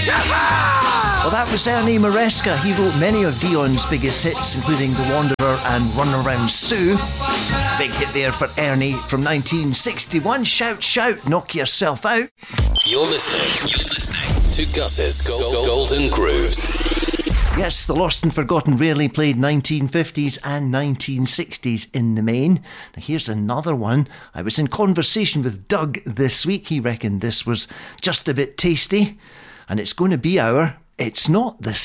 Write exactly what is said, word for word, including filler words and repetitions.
Well, that was Ernie Maresca. He wrote many of Dion's biggest hits, including The Wanderer and Run Around Sue. Big hit there for Ernie from nineteen sixty-one. Shout, shout, knock yourself out. You're listening. You're listening to Gus's Go- Go- Golden Grooves. Yes, the lost and forgotten rarely played nineteen fifties and nineteen sixties in the main. Now here's another one. I was in conversation with Doug this week. He reckoned this was just a bit tasty. And it's going to be our It's Not the